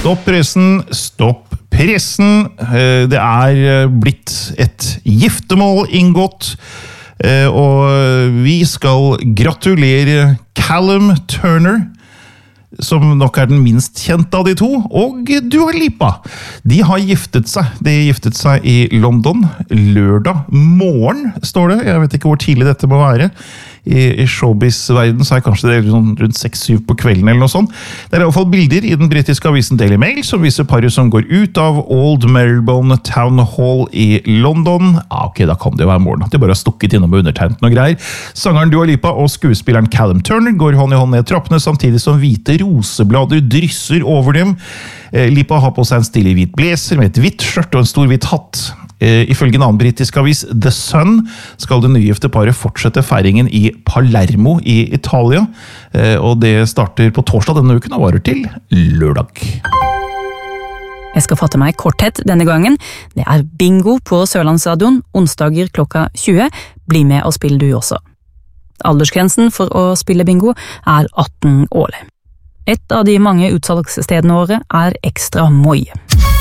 Stopp pressen. Det blitt et giftermål inngått, og vi skal gratulere Callum Turner, som nok den minst kjente av de to, og Dua Lipa. De har giftet seg. De giftet seg i London lørdag morgen, står det. Jeg vet ikke hvor tidlig dette må være. I showbiz-verden så kanskje det rundt 6-7 på kvelden eller noe sånt. Det i hvert fall bilder i den britiske avisen Daily Mail som viser paret som går ut av Old Marylebone Town Hall i London. Ok, da kan det jo være morgen. De bare har stukket innom og undertegnet noe greier. Sangeren Dua Lipa og skuespilleren Callum Turner går hånd i hånd ned trappene, samtidig som hvite roseblader drysser over dem. Lipa har på seg en stilig hvit blazer med et hvitt skjørt og en stor hvit hatt. Ifølge en annen britisk avis, The Sun, skal det nygifte paret fortsette feiringen i Palermo i Italia, og det starter på torsdag denne uken og varer til lørdag. Jeg skal fatte meg i korthet denne gangen. Det bingo på Sørlandsradioen, onsdager klokka 20. Bli med og spill du også. Aldersgrensen for å spille bingo 18 år. Et av de mange utsalgsstedene våre Ekstra Moi.